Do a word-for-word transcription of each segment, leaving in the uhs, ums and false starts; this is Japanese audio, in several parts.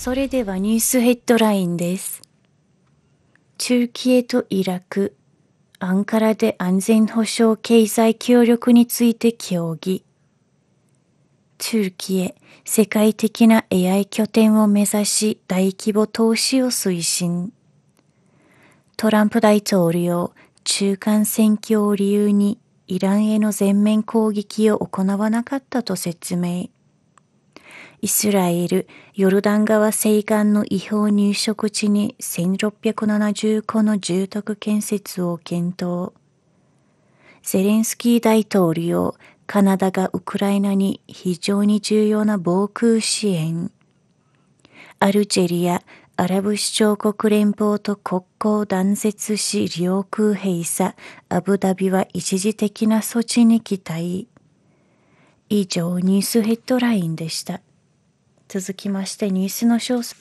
それではニュースヘッドラインです。チュルキエとイラク、アンカラで安全保障経済協力について協議。チュルキエ、世界的な エーアイ 拠点を目指し大規模投資を推進。トランプ大統領、中間選挙を理由にイランへの全面攻撃を行わなかったと説明。イスラエル、ヨルダン川西岸の違法入植地にせんろっぴゃくななじゅうこの住宅建設を検討。ゼレンスキー大統領、カナダがウクライナに非常に重要な防空支援。アルジェリア、アラブ首長国連邦と国交断絶し領空閉鎖、アブダビは一時的な措置に期待。以上、ニュースヘッドラインでした。続きましてニュースの詳細。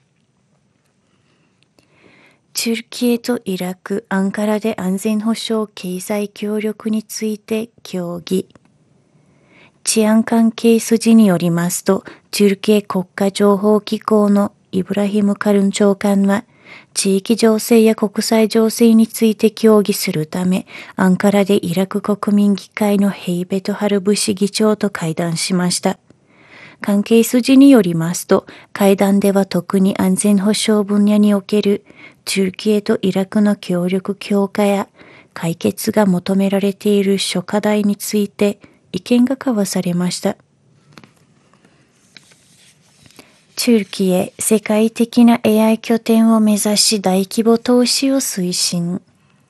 チュルキエとイラク、アンカラで安全保障経済協力について協議。治安関係筋によりますと、チュルキエ国家情報機構のイブラヒム・カルン長官は、地域情勢や国際情勢について協議するため、アンカラでイラク国民議会のヘイベト・ハルブシ議長と会談しました。関係筋によりますと、会談では特に安全保障分野におけるチュルキエとイラクの協力強化や解決が求められている諸課題について意見が交わされました。チュルキエ、世界的な エーアイ 拠点を目指し大規模投資を推進。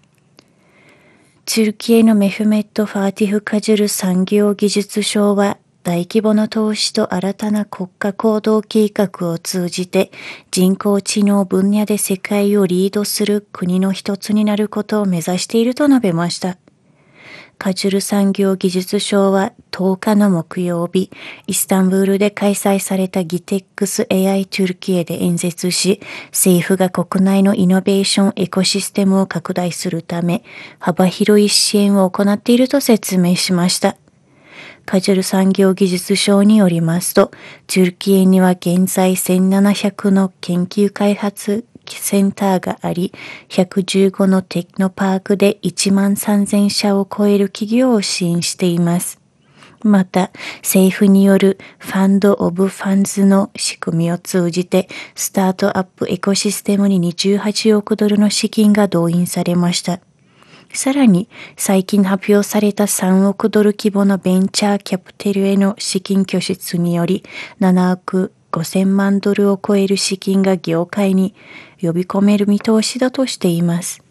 チュルキエのメフメット・ファーティフ・カジュル産業技術相は、大規模な投資と新たな国家行動計画を通じて人工知能分野で世界をリードする国の一つになることを目指していると述べました。カジュル産業技術省はとおかの木曜日、イスタンブールで開催されたギテックス エーアイ トゥルキエで演説し、政府が国内のイノベーションエコシステムを拡大するため、幅広い支援を行っていると説明しました。カジュル産業技術省によりますと、チュルキエには現在せんななひゃくの研究開発センターがあり、ひゃくじゅうごのテクノパークでいちまんさんぜんしゃを超える企業を支援しています。また、政府によるファンド・オブ・ファンズの仕組みを通じて、スタートアップエコシステムににじゅうはちおくドルの資金が動員されました。さらに、最近発表されたさんおくドル規模のベンチャーキャピタルへの資金拠出により、ななおくごせんまんドルを超える資金が業界に呼び込める見通しだとしています。